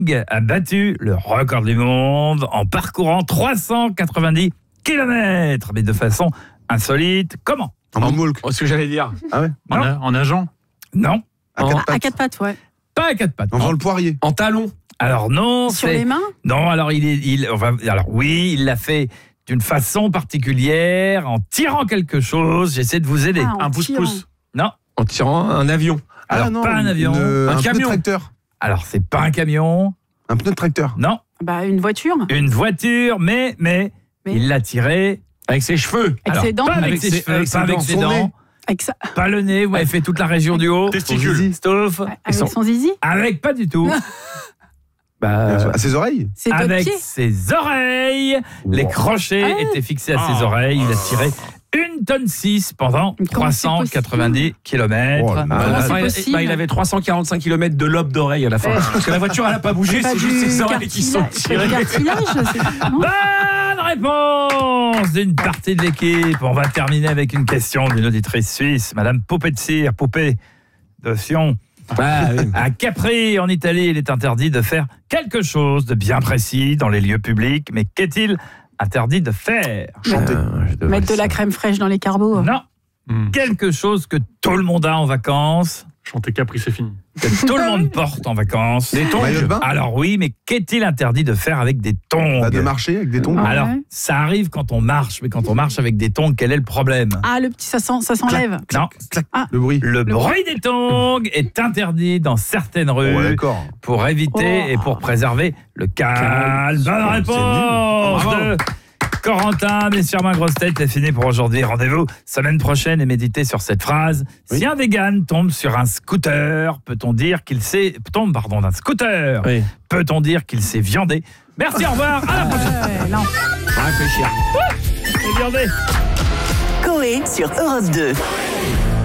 a battu le record du monde en parcourant 390 km, mais de façon insolite. Comment ? En moule. C'est ce que j'allais dire. Ah ouais. En nageant. Non, À quatre pattes, ouais. pas à quatre pattes. En faisant le poirier. En talon. Alors non, Sur les mains ? non. Alors oui, il l'a fait d'une façon particulière, en tirant quelque chose. J'essaie de vous aider. Ah, en Un tirant. pouce-pouce. Non. En tirant un avion. Alors, pas un avion. Un pneu de camion. tracteur. Alors c'est pas un camion. Un pneu de tracteur. Non. Bah, une voiture. Une voiture, mais il l'a tiré. Avec ses cheveux. Avec ses dents. Pas avec Avec ses ses- cheveux, avec pas ses avec dents. ses Son dents. nez. Avec ça. Pas le nez, vous avez fait toute la région du haut. Testicules. Stouff. Avec son zizi. Avec pas du tout. À ses oreilles. Ses doigts de Avec pied. ses oreilles. Les crochets étaient fixés à ses oreilles. Il a tiré 1,6 tonne pendant Mais comment c'est 390 km. Oh là là. Comment c'est possible il avait 345 km de lobe d'oreille à la fin. Parce que la voiture, elle n'a pas bougé, c'est juste ses oreilles qui sont tirées. Du cartilage, non ? Bonne réponse d'une partie de l'équipe. On va terminer avec une question d'une auditrice suisse, Madame Poupée de Cire, Poupée de Sion. À Capri, en Italie, il est interdit de faire quelque chose de bien précis dans les lieux publics. Mais qu'est-il interdit de faire ? Chanter. Mettre de la crème fraîche dans les carbots. Non, quelque chose que tout le monde a en vacances, Chanter Capri, c'est fini. que tout le monde porte en vacances. Des tongs. Maillot de bain. Alors oui, mais qu'est-il interdit de faire avec des tongs ? De marcher avec des tongs. Ah. Alors, Ouais. ça arrive quand on marche, mais quand on marche avec des tongs, quel est le problème ? Ah, le petit, ça s'enlève. Non, Le bruit. le bruit des tongs est interdit dans certaines rues Ouais, d'accord. pour éviter Oh. et pour préserver le calme. Bonne réponse de Corentin, mais sûrement grosse tête, c'est fini pour aujourd'hui. Rendez-vous semaine prochaine et méditez sur cette phrase. Oui. Si un vegan tombe sur un scooter, peut-on dire qu'il s'est d'un scooter, Oui. peut-on dire qu'il s'est viandé ? Merci, au revoir, à la prochaine. Ouais, non. Réfléchir. C'est viandé. Coé sur Europe 2.